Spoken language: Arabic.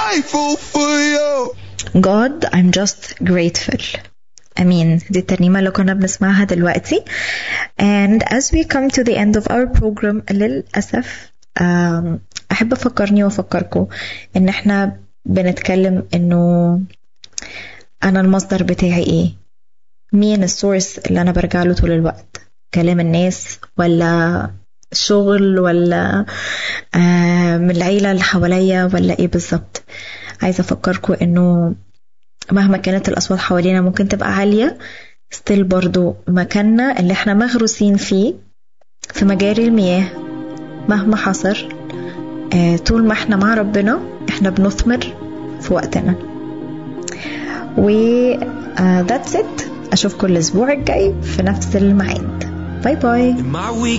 grateful for you. God, I'm just grateful. أمين. دي الترنيمة اللي كنا بنسمعها دلوقتي. And as we come to the end of our program للأسف أحب أفكرني وأفكركم إن إحنا بنتكلم إنه أنا المصدر بتاعي إيه؟ مين السورس اللي أنا برجع له طول الوقت؟ كلام الناس ولا شغل ولا من العيلة اللي حواليا ولا إيه بالظبط؟ عايزة أفكركم إنه مهما كانت الأصوات حوالينا ممكن تبقى عالية، still برضو مكاننا اللي احنا مغروسين فيه في مجاري المياه مهما حصل، طول ما احنا مع ربنا احنا بنثمر في وقتنا. و that's it. أشوفكم الأسبوع الجاي في نفس الميعاد. باي باي.